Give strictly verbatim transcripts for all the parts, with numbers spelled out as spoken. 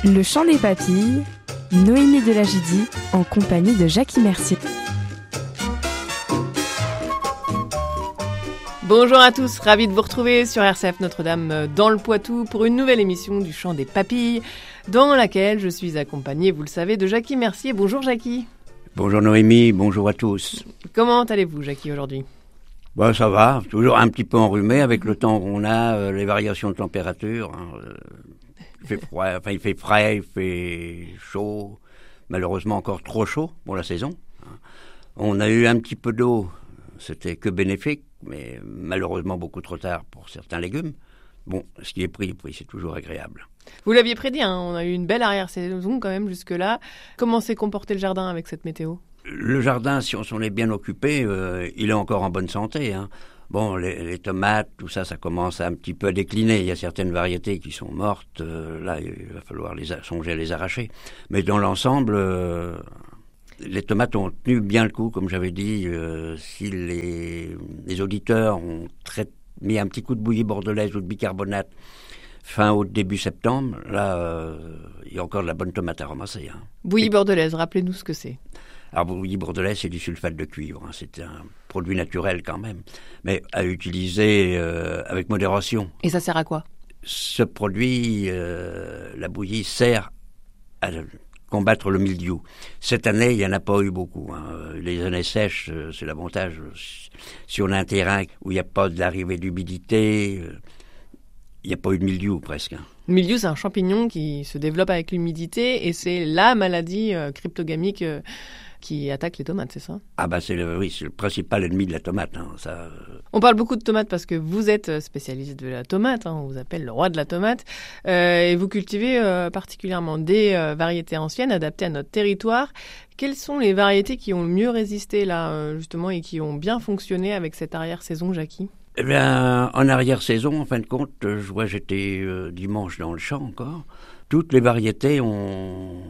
Le chant des papilles, Noémie Delagidi en compagnie de Jackie Mercier. Bonjour à tous, ravi de vous retrouver sur R C F Notre-Dame dans le Poitou pour une nouvelle émission du chant des papilles dans laquelle je suis accompagnée, vous le savez, de Jackie Mercier. Bonjour Jackie. Bonjour Noémie, bonjour à tous. Comment allez-vous Jackie aujourd'hui ? Bon, ça va, toujours un petit peu enrhumé avec le temps qu'on a, euh, les variations de température. Hein, euh, il fait froid, enfin il fait frais, il fait chaud, malheureusement encore trop chaud pour la saison. Hein. On a eu un petit peu d'eau, c'était que bénéfique, mais malheureusement beaucoup trop tard pour certains légumes. Bon, ce qui est pris, pris, c'est toujours agréable. Vous l'aviez prédit, hein, on a eu une belle arrière-saison quand même jusque-là. Comment s'est comporté le jardin avec cette météo ? Le jardin, si on s'en est bien occupé, euh, il est encore en bonne santé. Hein. Bon, les, les tomates, tout ça, ça commence à un petit peu à décliner. Il y a certaines variétés qui sont mortes. Euh, là, il va falloir les a- songer à les arracher. Mais dans l'ensemble, euh, les tomates ont tenu bien le coup, comme j'avais dit. Euh, si les, les auditeurs ont très, mis un petit coup de bouillie bordelaise ou de bicarbonate fin août, début septembre, là, euh, il y a encore de la bonne tomate à ramasser. Hein. Bouillie Et, bordelaise, rappelez-nous ce que c'est. alors, bouillie bordelaise, c'est du sulfate de cuivre. Hein. C'est un produit naturel quand même, mais à utiliser euh, avec modération. Et ça sert à quoi ? Ce produit, euh, la bouillie, sert à combattre le mildiou. Cette année, il n'y en a pas eu beaucoup. Hein. Les années sèches, euh, c'est l'avantage. Si on a un terrain où il n'y a pas de l'arrivée d'humidité, euh, il n'y a pas eu de mildiou presque. Hein. Le mildiou, c'est un champignon qui se développe avec l'humidité et c'est la maladie euh, cryptogamique euh, qui attaque les tomates, c'est ça ? Ah bah c'est le, oui, c'est le principal ennemi de la tomate. Hein. Ça, euh... On parle beaucoup de tomates parce que vous êtes spécialiste de la tomate, hein, on vous appelle le roi de la tomate, euh, et vous cultivez euh, particulièrement des euh, variétés anciennes adaptées à notre territoire. Quelles sont les variétés qui ont le mieux résisté là, euh, justement, et qui ont bien fonctionné avec cette arrière-saison, Jackie ? Eh bien, en arrière-saison, en fin de compte, je vois, j'étais euh, dimanche dans le champ encore. Toutes les variétés ont,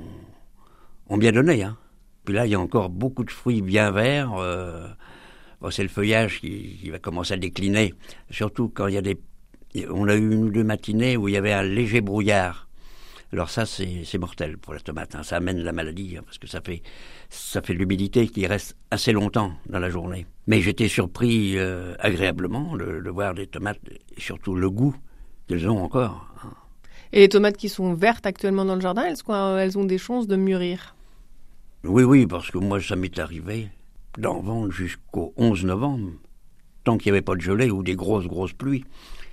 ont bien donné. Hein. Puis là, il y a encore beaucoup de fruits bien verts. Euh, bon, c'est le feuillage qui, qui va commencer à décliner. Surtout quand il y a des... On a eu une ou deux matinées où il y avait un léger brouillard. Alors ça, c'est, c'est mortel pour la tomate. Hein. Ça amène la maladie, hein, parce que ça fait, ça fait de l'humidité qui reste assez longtemps dans la journée. Mais j'étais surpris euh, agréablement de, de voir des tomates, et surtout le goût qu'elles ont encore. Hein. Et les tomates qui sont vertes actuellement dans le jardin, elles, sont, elles ont des chances de mûrir ? Oui, oui, parce que moi, ça m'est arrivé d'en vendre jusqu'au onze novembre, tant qu'il n'y avait pas de gelée ou des grosses, grosses pluies.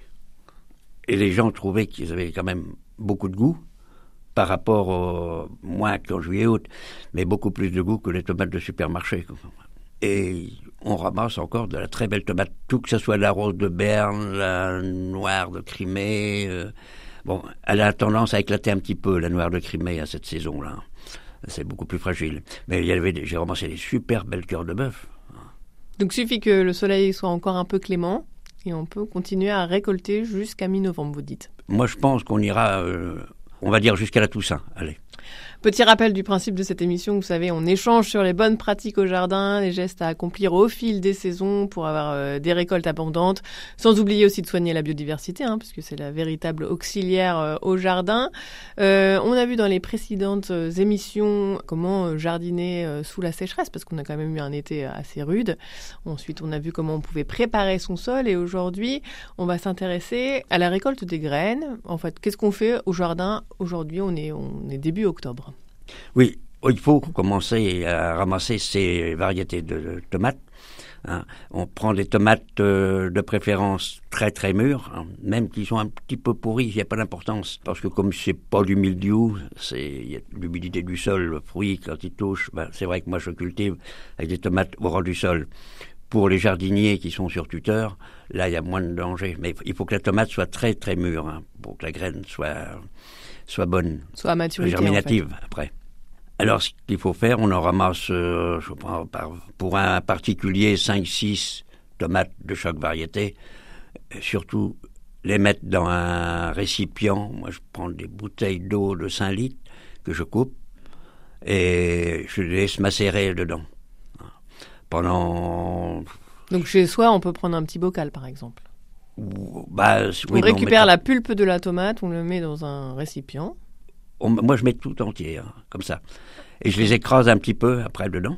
Et les gens trouvaient qu'ils avaient quand même beaucoup de goût, par rapport au moins qu'en juillet-août, mais beaucoup plus de goût que les tomates de supermarché. Et on ramasse encore de la très belle tomate, tout que ce soit la rose de Berne, la noire de Crimée. Euh, bon, elle a tendance à éclater un petit peu, la noire de Crimée, à cette saison-là. C'est beaucoup plus fragile. Mais il y avait des, j'ai ramassé des super belles cœurs de bœuf. Donc, il suffit que le soleil soit encore un peu clément et on peut continuer à récolter jusqu'à mi-novembre, vous dites. Moi, je pense qu'on ira... Euh, on va dire jusqu'à la Toussaint, allez. Petit rappel du principe de cette émission, vous savez, on échange sur les bonnes pratiques au jardin, les gestes à accomplir au fil des saisons pour avoir euh, des récoltes abondantes, sans oublier aussi de soigner la biodiversité, hein, puisque c'est la véritable auxiliaire euh, au jardin. Euh, on a vu dans les précédentes euh, émissions comment euh, jardiner euh, sous la sécheresse, parce qu'on a quand même eu un été assez rude. Ensuite, on a vu comment on pouvait préparer son sol, et aujourd'hui, on va s'intéresser à la récolte des graines. En fait, qu'est-ce qu'on fait au jardin ? Aujourd'hui, on est, on est début octobre. Oui, il faut commencer à ramasser ces variétés de tomates. Hein. On prend des tomates euh, de préférence très très mûres, hein, même qui sont un petit peu pourries, il n'y a pas d'importance. Parce que comme c'est pas du mildiou, c'est, il y a l'humidité du sol, le fruit quand il touche, ben, c'est vrai que moi je cultive avec des tomates au rang du sol. Pour les jardiniers qui sont sur tuteur, là il y a moins de danger. Mais il faut que la tomate soit très très mûre, hein, pour que la graine soit, soit bonne, soit à maturité, germinative en fait. Après. Alors, ce qu'il faut faire, on en ramasse, euh, je prends par, pour un particulier, cinq six tomates de chaque variété. Et surtout, les mettre dans un récipient. Moi, je prends des bouteilles d'eau de cinq litres que je coupe et je les laisse macérer dedans. Pendant... Donc, chez soi, on peut prendre un petit bocal, par exemple. Bah, oui, on récupère on la pulpe de la tomate, on le met dans un récipient. on, moi je mets tout entier, hein, comme ça. Et je les écrase un petit peu après dedans.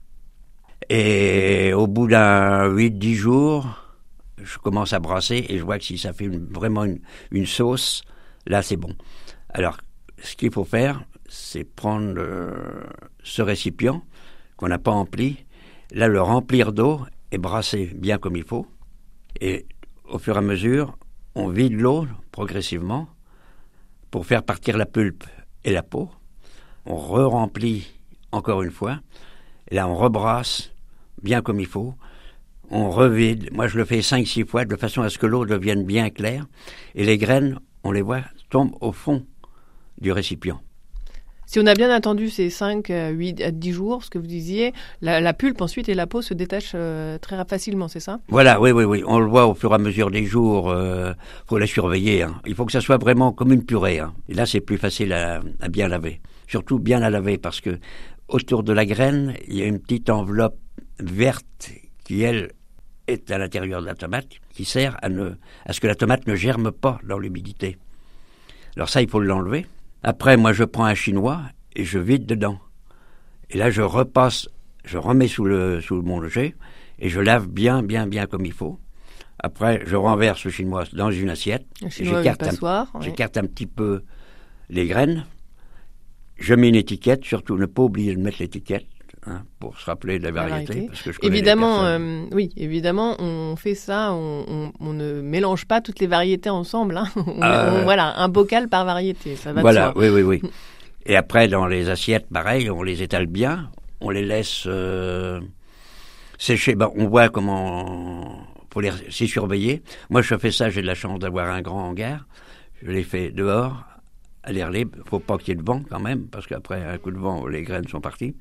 Et au bout d'un huit dix jours, je commence à brasser et je vois que si ça fait une, vraiment une, une sauce, là c'est bon. Alors, ce qu'il faut faire, c'est prendre euh, ce récipient qu'on n'a pas empli, là le remplir d'eau et brasser bien comme il faut. Et au fur et à mesure, on vide l'eau progressivement pour faire partir la pulpe et la peau. On re-remplit encore une fois. Et là, on rebrasse bien comme il faut. On revide. Moi, je le fais cinq six fois de façon à ce que l'eau devienne bien claire. Et les graines, on les voit, tombent au fond du récipient. Si on a bien attendu ces cinq, huit à dix jours, ce que vous disiez, la, la pulpe ensuite et la peau se détachent euh, très facilement, c'est ça? Voilà, oui, oui, oui. On le voit au fur et à mesure des jours. Il euh, faut la surveiller. Hein. Il faut que ça soit vraiment comme une purée. Hein. Et là, c'est plus facile à, à bien laver. Surtout bien la laver parce que autour de la graine, il y a une petite enveloppe verte qui, elle, est à l'intérieur de la tomate, qui sert à, ne, à ce que la tomate ne germe pas dans l'humidité. Alors ça, il faut l'enlever. Après, moi, je prends un chinois et je vide dedans. Et là, je repasse, je remets sous le sous mon jet et je lave bien, bien, bien comme il faut. Après, je renverse le chinois dans une assiette. J'écarte un, oui. j'écarte un petit peu les graines. Je mets une étiquette, surtout ne pas oublier de mettre l'étiquette. Hein, pour se rappeler de la variété. La variété. Parce que je évidemment, euh, oui, évidemment, on fait ça, on, on, on ne mélange pas toutes les variétés ensemble. Hein. On, euh, on, voilà, un bocal par variété, ça va voilà, de soi. oui, oui, oui. Et après, dans les assiettes, pareil, on les étale bien, on les laisse euh, sécher. Ben, on voit comment faut les s'y surveiller. Moi, je fais ça, j'ai de la chance d'avoir un grand hangar. Je les fais dehors, à l'air libre. Faut pas qu'il y ait de vent quand même, parce qu'après un coup de vent, les graines sont parties.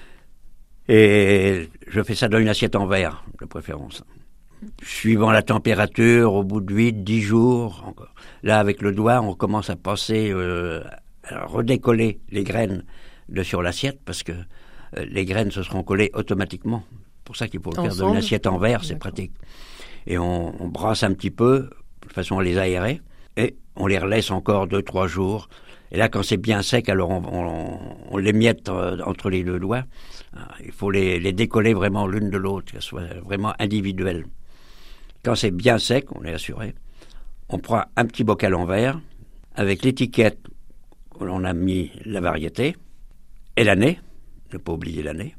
Et je fais ça dans une assiette en verre, de préférence. Suivant la température, au bout de huit dix jours, encore. Là, avec le doigt, on commence à passer, euh, à redécoller les graines de sur l'assiette, parce que euh, les graines se seront collées automatiquement. C'est pour ça qu'il faut le faire dans une assiette en verre, c'est D'accord. pratique. Et on, on brasse un petit peu, de façon à les aérer, et on les relaisse encore deux trois jours. Et là, quand c'est bien sec, alors on, on, on les miette entre les deux doigts. Il faut les, les décoller vraiment l'une de l'autre, qu'elles soient vraiment individuelles. Quand c'est bien sec, on est assuré, on prend un petit bocal en verre avec l'étiquette où l'on a mis la variété et l'année, ne pas oublier l'année.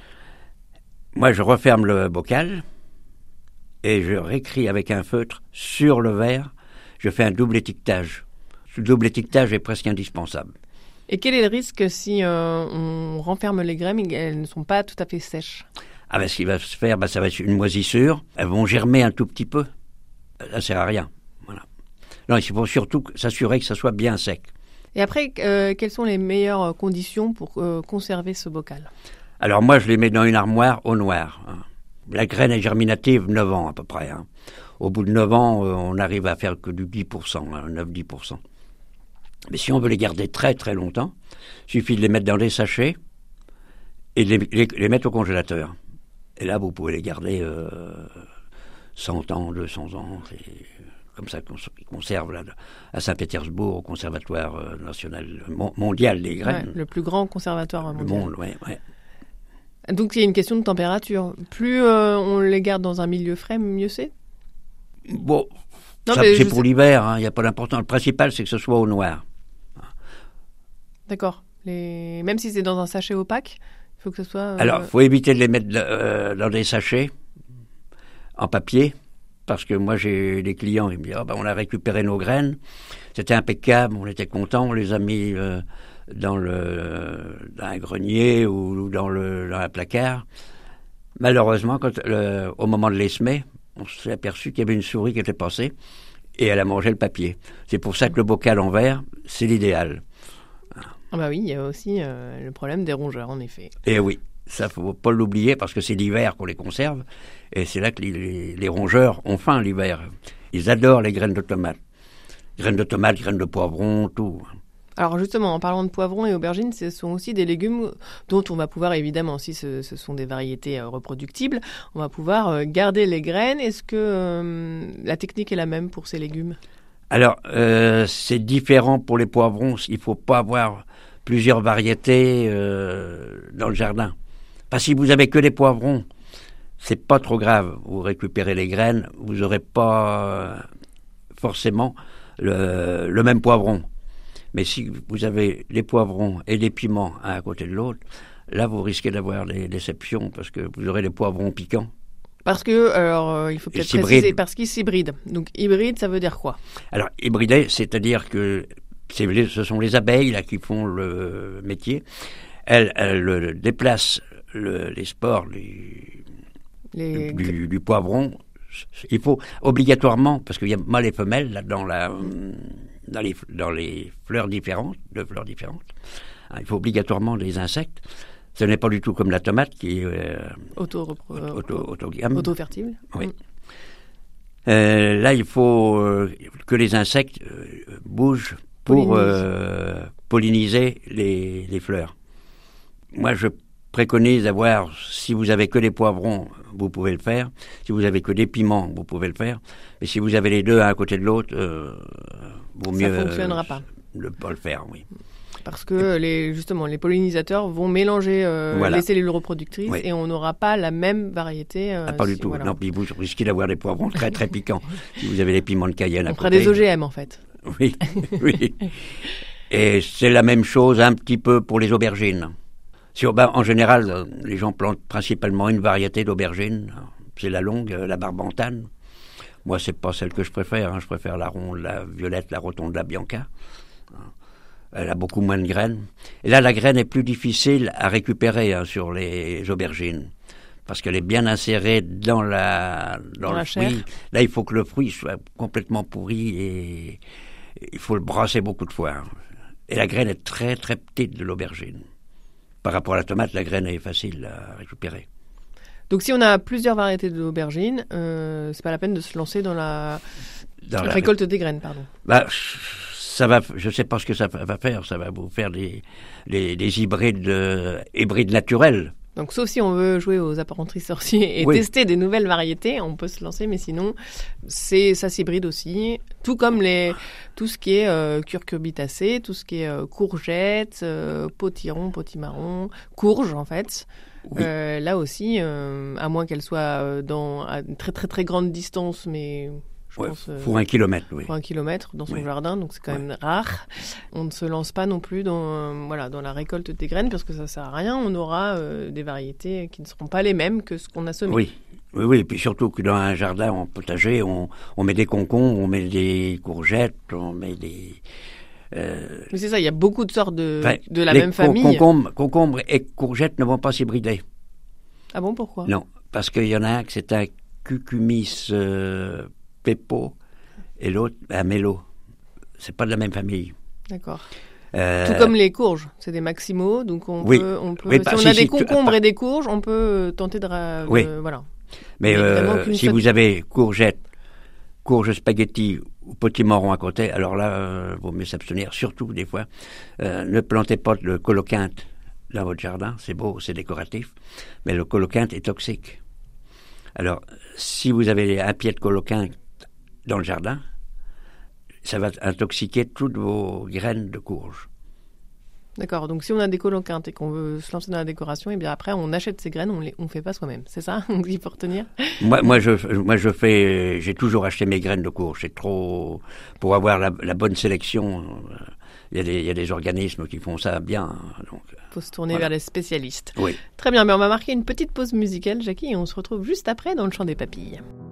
Moi, je referme le bocal et je réécris avec un feutre sur le verre. Je fais un double étiquetage. Ce double étiquetage est presque indispensable. Et quel est le risque si euh, on renferme les graines et qu'elles ne sont pas tout à fait sèches? Ah ben, ce qui va se faire, ben, ça va être une moisissure. Elles vont germer un tout petit peu. Ça ne sert à rien. Voilà. Non, il faut surtout s'assurer que ça soit bien sec. Et après, euh, quelles sont les meilleures conditions pour euh, conserver ce bocal? Alors moi, je les mets dans une armoire au noir. Hein. La graine est germinative neuf ans à peu près. Hein. Au bout de neuf ans, euh, on arrive à faire que du dix pour cent, hein, neuf à dix pour cent. Mais si on veut les garder très très longtemps, il suffit de les mettre dans des sachets et de les, les, les mettre au congélateur. Et là, vous pouvez les garder euh, cent ans, deux cents ans. C'est comme ça qu'on conserve là, à Saint-Pétersbourg, au Conservatoire euh, national mondial des graines. Ouais, le plus grand conservatoire mondial. Le monde, oui. Ouais. Donc il y a une question de température. Plus euh, on les garde dans un milieu frais, mieux c'est? Bon, non, ça, c'est pour sais... l'hiver, il hein, n'y a pas d'importance. Le principal, c'est que ce soit au noir. D'accord. Les... Même si c'est dans un sachet opaque, il faut que ce soit... Euh... Alors, il faut éviter de les mettre euh, dans des sachets en papier, parce que moi, j'ai des clients qui me disent oh, ben, « on a récupéré nos graines, c'était impeccable, on était contents, on les a mis euh, dans, le, dans un grenier ou dans, le, dans un placard. » Malheureusement, quand, le, au moment de les semer, on s'est aperçu qu'il y avait une souris qui était passée et elle a mangé le papier. C'est pour ça que le bocal en verre, c'est l'idéal. Ah bah oui, il y a aussi euh, le problème des rongeurs, en effet. Et oui, ça, faut pas l'oublier, parce que c'est l'hiver qu'on les conserve, et c'est là que les, les, les rongeurs ont faim l'hiver. Ils adorent les graines de tomates. Graines de tomates, graines de poivron, tout. Alors justement, en parlant de poivrons et aubergines, ce sont aussi des légumes dont on va pouvoir, évidemment, si ce, ce sont des variétés euh, reproductibles, on va pouvoir euh, garder les graines. Est-ce que euh, la technique est la même pour ces légumes ? Alors, euh, c'est différent pour les poivrons. Il ne faut pas avoir plusieurs variétés euh, dans le jardin. Parce que si vous avez que des poivrons, c'est pas trop grave. Vous récupérez les graines, vous n'aurez pas forcément le, le même poivron. Mais si vous avez les poivrons et les piments un à côté de l'autre, là, vous risquez d'avoir des déceptions parce que vous aurez les poivrons piquants. Parce que, alors, euh, il faut peut-être préciser, parce qu'ils s'hybrident. Donc, hybride, ça veut dire quoi? Alors, hybrider, c'est-à-dire que c'est les, ce sont les abeilles là qui font le métier. Elles, elles déplacent le, les spores les, les... Du, du poivron. Il faut obligatoirement, parce qu'il y a mâles et femelles là, dans, la, dans, les, dans les fleurs différentes, de fleurs différentes, hein, il faut obligatoirement des insectes. Ce n'est pas du tout comme la tomate qui est euh, auto, euh, auto, autogame. Auto-fertile. Oui. Mm. Euh, là, il faut euh, que les insectes euh, bougent pour Pollinise. euh, polliniser les, les fleurs. Moi, je préconise d'avoir, si vous avez que des poivrons, vous pouvez le faire. Si vous avez que des piments, vous pouvez le faire. Mais si vous avez les deux un à côté de l'autre, euh, vaut mieux ça fonctionnera euh, pas. Ne pas le faire, oui. Parce que les, justement, les pollinisateurs vont mélanger euh, voilà. les cellules reproductrices oui. et on n'aura pas la même variété. Euh, ah, pas si, du tout. Voilà. Non, puis vous risquez d'avoir des poivrons très très piquants. Si vous avez des piments de Cayenne on à fera côté. des O G M en fait. Oui, oui. Et c'est la même chose un petit peu pour les aubergines. Si, ben, en général, les gens plantent principalement une variété d'aubergines. C'est la longue, la barbantane. Moi, c'est pas celle que je préfère. Hein. Je préfère la ronde, la violette, la rotonde, la bianca. Elle a beaucoup moins de graines. Et là, la graine est plus difficile à récupérer hein, sur les aubergines. Parce qu'elle est bien insérée dans, la, dans, dans le fruit. Chair. Là, il faut que le fruit soit complètement pourri et il faut le brasser beaucoup de fois. Et la graine est très, très petite de l'aubergine. Par rapport à la tomate, la graine est facile à récupérer. Donc, si on a plusieurs variétés d'aubergines, euh, c'est pas la peine de se lancer dans la, dans la récolte ré... des graines, pardon. Bah, ça va, je ne sais pas ce que ça va faire. Ça va vous faire des, des, des hybrides, euh, hybrides naturels. Donc, sauf si on veut jouer aux apprentis sorciers et oui. tester des nouvelles variétés, on peut se lancer. Mais sinon, c'est, ça s'hybride aussi. Tout comme les, tout ce qui est euh, curcubitacées, tout ce qui est euh, courgettes, euh, potiron, potimarron, courge en fait. Oui. Euh, là aussi, euh, à moins qu'elle soit dans, à une très très très grande distance, mais... Je ouais, pense, pour euh, un kilomètre, oui. Pour un kilomètre dans son oui. jardin, donc c'est quand ouais. même rare. On ne se lance pas non plus dans, euh, voilà, dans la récolte des graines parce que ça ne sert à rien. On aura euh, des variétés qui ne seront pas les mêmes que ce qu'on a semé. Oui, oui, oui. Et puis surtout que dans un jardin en potager, on, on met des concombres, on met des courgettes, on met des... Euh... Mais c'est ça, il y a beaucoup de sortes de, enfin, de la les même con- famille. Concombres, concombres et courgettes ne vont pas s'hybrider. Ah bon, pourquoi? Non, parce qu'il y en a un que c'est un cucumis euh, pepo et l'autre un mélo. C'est pas de la même famille. D'accord. Euh... Tout comme les courges, c'est des maximaux, donc on oui. peut, on peut oui, si bah, on si, a si, des concombres tu... et des courges, on peut tenter de, de oui. voilà. Mais euh, si seule... vous avez courgettes, courges spaghetti ou potimarron à côté, alors là, euh, vaut mieux s'abstenir. Surtout des fois, euh, ne plantez pas le colocynte dans votre jardin, c'est beau, c'est décoratif, mais le colocynte est toxique. Alors, si vous avez un pied de colocynte dans le jardin, ça va intoxiquer toutes vos graines de courge. D'accord, donc si on a des colocyntes et qu'on veut se lancer dans la décoration, et bien après on achète ces graines, on ne on fait pas soi-même, c'est ça? Il faut retenir. Moi, moi, je, moi je fais, j'ai toujours acheté mes graines de courge, c'est trop, pour avoir la, la bonne sélection, il y, a des, il y a des organismes qui font ça bien. Donc, faut se tourner voilà. vers les spécialistes. Oui. Très bien, mais on va marquer une petite pause musicale, Jackie, et on se retrouve juste après dans le Chant des Papilles.